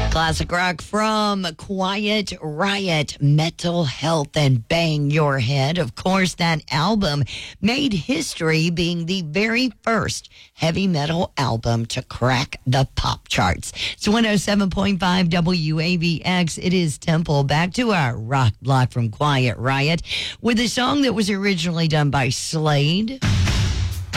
Classic rock from Quiet Riot, Mental Health, and Bang Your Head. Of course, that album made history being the very first heavy metal album to crack the pop charts. It's 107.5 WAVX. It is Temple. Back to our rock block from Quiet Riot with a song that was originally done by Slade.